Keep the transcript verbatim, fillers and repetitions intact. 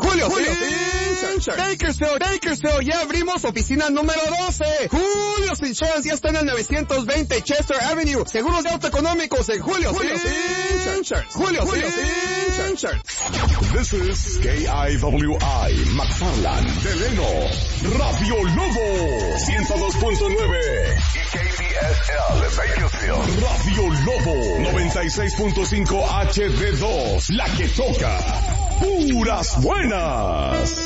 Julio, Julio Insurance. Bakersfield, Bakersfield, ya abrimos oficina número doce. Julio's Insurance ya está en el novecientos veinte Chester Avenue. Seguros de auto económicos en Julio's Insurance. Julio's Insurance. This is K I W I, McFarland, Delano, Radio Lobo, ciento dos punto nueve. Y K B S L, Bakersfield, Radio Lobo, noventa y seis punto cinco H D dos, la que toca puras buenas.